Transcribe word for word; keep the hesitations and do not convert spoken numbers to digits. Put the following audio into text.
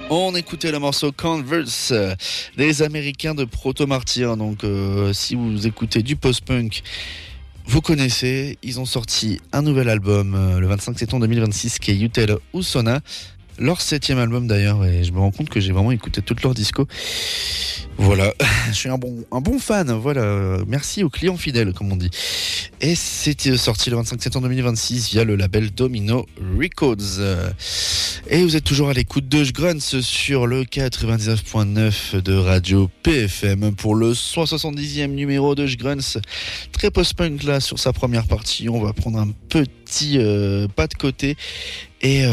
On écoutait le morceau Converse euh, des Américains de Proto Martyr. Donc, euh, si vous écoutez du post-punk, vous connaissez. Ils ont sorti un nouvel album euh, le vingt-cinq septembre deux mille vingt-six qui est Utel Usona. Leur septième album d'ailleurs, et je me rends compte que j'ai vraiment écouté toute leur disco. Voilà, je suis un bon, un bon fan, voilà, merci aux clients fidèles comme on dit. Et c'était sorti le vingt-cinq septembre deux mille vingt-six via le label Domino Records. Et vous êtes toujours à l'écoute de Grunts sur le quatre-vingt-dix-neuf point neuf de Radio P F M pour le cent soixante-dixième numéro de Grunts. Très post-punk là sur sa première partie, on va prendre un petit euh, pas de côté et... Euh,